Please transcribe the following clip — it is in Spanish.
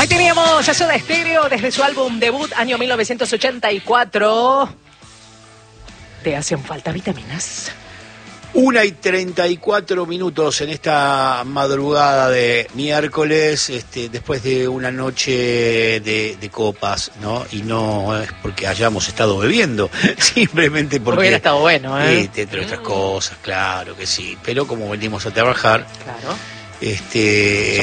teníamos a Soda Stereo desde su álbum debut, año 1984. ¿Te hacen falta vitaminas? 1:34 en esta madrugada de miércoles, después de una noche de copas, ¿no? Y no es porque hayamos estado bebiendo, simplemente porque... Hubiera estado bueno, ¿eh? Entre otras cosas, claro que sí. Pero como venimos a trabajar... Claro.